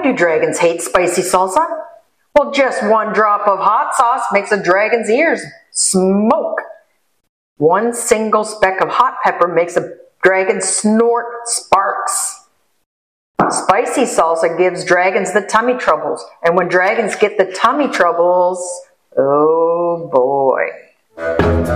do dragons hate spicy salsa? Well, just one drop of hot sauce makes a dragon's ears smoke. One single speck of hot pepper makes a dragon snort sparks. Spicy salsa gives dragons the tummy troubles. And when dragons get the tummy troubles, oh boy.